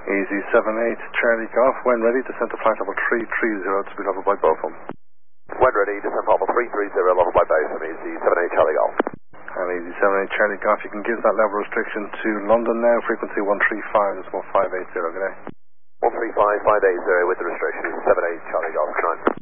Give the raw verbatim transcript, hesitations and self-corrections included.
Easy seven eight Charlie Golf, when ready, descend to flight level three three zero to be level by Beaufort. When ready, descend to level three three zero, level by base, and Easy seven eight Charlie Golf. And Easy seven eight Charlie Golf, you can give that level restriction to London now, frequency one three five, decimal five eight zero, good day. one three five five eight zero with the restriction, seven eight Charlie Golf, good night.